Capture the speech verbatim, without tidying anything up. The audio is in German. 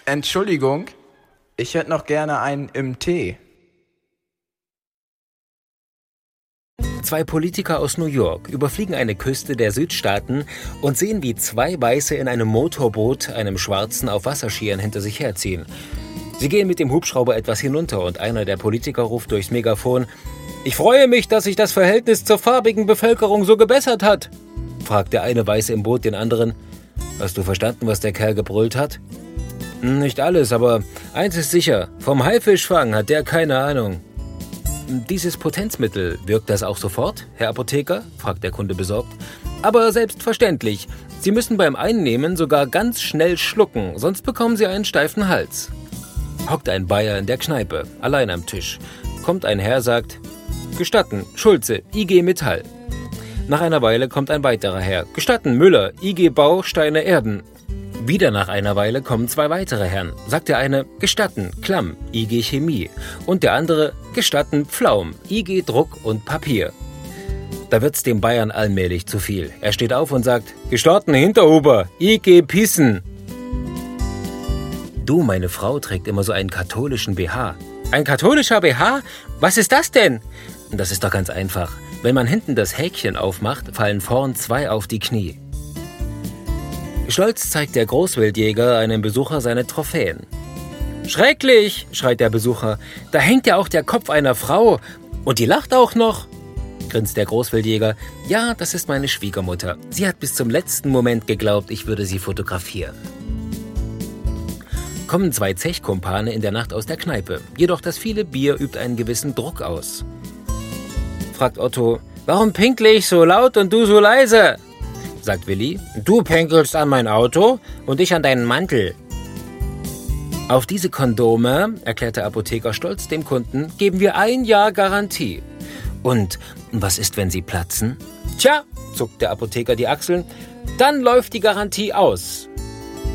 Entschuldigung, ich hätte noch gerne einen im Tee. Zwei Politiker aus New York überfliegen eine Küste der Südstaaten und sehen, wie zwei Weiße in einem Motorboot einem Schwarzen auf Wasserskiern hinter sich herziehen. Sie gehen mit dem Hubschrauber etwas hinunter und einer der Politiker ruft durchs Megafon: »Ich freue mich, dass sich das Verhältnis zur farbigen Bevölkerung so gebessert hat«, fragt der eine Weiße im Boot den anderen. »Hast du verstanden, was der Kerl gebrüllt hat?« »Nicht alles, aber eins ist sicher, vom Haifischfang hat der keine Ahnung.« »Dieses Potenzmittel, wirkt das auch sofort, Herr Apotheker?«, fragt der Kunde besorgt. »Aber selbstverständlich. Sie müssen beim Einnehmen sogar ganz schnell schlucken, sonst bekommen Sie einen steifen Hals.« Hockt ein Bayer in der Kneipe, allein am Tisch. Kommt ein Herr, sagt: »Gestatten, Schulze, I G Metall.« Nach einer Weile kommt ein weiterer Herr: »Gestatten, Müller, I G Bau, Steine, Erden.« Wieder nach einer Weile kommen zwei weitere Herren. Sagt der eine: »Gestatten, Klamm, I G Chemie.« Und der andere: »Gestatten, Pflaum, I G Druck und Papier.« Da wird's dem Bayern allmählich zu viel. Er steht auf und sagt: »Gestatten, Hinterhuber, I G Pissen.« »Du, meine Frau trägt immer so einen katholischen B H.« »Ein katholischer B H? Was ist das denn?« »Das ist doch ganz einfach. Wenn man hinten das Häkchen aufmacht, fallen vorn zwei auf die Knie.« Stolz zeigt der Großwildjäger einem Besucher seine Trophäen. »Schrecklich«, schreit der Besucher, »da hängt ja auch der Kopf einer Frau. Und die lacht auch noch.« Grinst der Großwildjäger. »Ja, das ist meine Schwiegermutter. Sie hat bis zum letzten Moment geglaubt, ich würde sie fotografieren.« Kommen zwei Zechkumpane in der Nacht aus der Kneipe. Jedoch das viele Bier übt einen gewissen Druck aus. Fragt Otto: »Warum pinkle ich so laut und du so leise?« Sagt Willi: »Du pinkelst an mein Auto und ich an deinen Mantel.« »Auf diese Kondome«, erklärt der Apotheker stolz dem Kunden, »geben wir ein Jahr Garantie.« »Und was ist, wenn sie platzen?« »Tja«, zuckt der Apotheker die Achseln, »dann läuft die Garantie aus.